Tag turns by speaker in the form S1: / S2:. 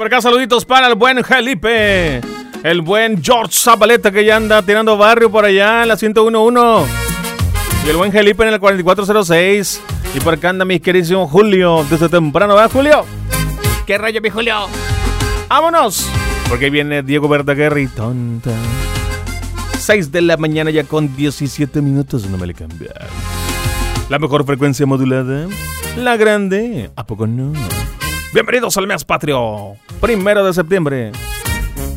S1: Por acá saluditos para el buen Felipe. El buen George Zabaleta que ya anda tirando barrio por allá en la 101.1. Y el buen Felipe en el 4406. Y por acá anda mi queridísimo Julio desde temprano, ¿verdad, Julio? ¿Qué rayo, mi Julio? ¡Vámonos! Porque ahí viene Diego Verdaguer y tonta. 6 de la mañana ya con 17 minutos, no me le cambian. La mejor frecuencia modulada, la grande, ¿a poco no? Bienvenidos al mes patrio, 1 de septiembre.